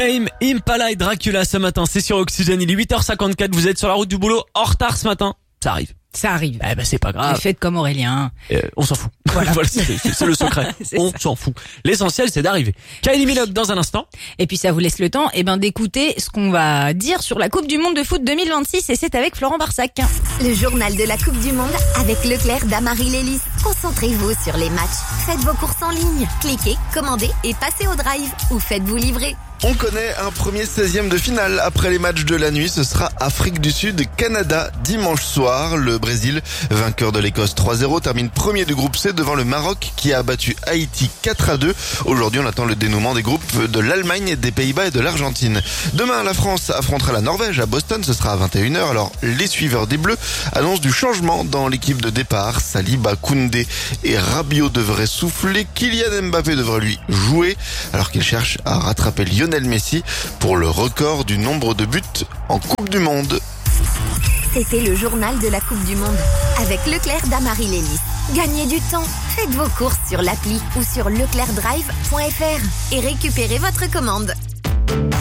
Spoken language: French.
Impala et Dracula ce matin, c'est sur Oxygène, il est 8h54, vous êtes sur la route du boulot, en retard ce matin, ça arrive. Ça arrive. Eh ben c'est pas grave. Faites comme Aurélien. On s'en fout. Voilà, c'est le secret. On s'en fout. L'essentiel c'est d'arriver. Kylie Minogue dans un instant. Et puis ça vous laisse le temps d'écouter ce qu'on va dire sur la Coupe du Monde de foot 2026 et c'est avec Florent Barsac. Le journal de la Coupe du Monde avec Leclerc d'Amarie Lélis. Concentrez-vous sur les matchs. Faites vos courses en ligne. Cliquez, commandez et passez au drive ou faites-vous livrer. On connaît un premier 16e de finale. Après les matchs de la nuit, ce sera Afrique du Sud, Canada, dimanche soir. Le Brésil, vainqueur de l'Écosse 3-0, termine premier du groupe C devant le Maroc qui a battu Haïti 4-2. Aujourd'hui, on attend le dénouement des groupes de l'Allemagne, des Pays-Bas et de l'Argentine. Demain, la France affrontera la Norvège à Boston. Ce sera à 21h. Alors, les suiveurs des Bleus annoncent du changement dans l'équipe de départ. Saliba, Koundé et Rabiot devraient souffler. Kylian Mbappé devrait lui jouer alors qu'il cherche à rattraper Lionel Messi pour le record du nombre de buts en Coupe du Monde. C'était le journal de la Coupe du Monde avec Leclerc d'Amarie Lélis. Gagnez du temps, faites vos courses sur l'appli ou sur leclercdrive.fr et récupérez votre commande.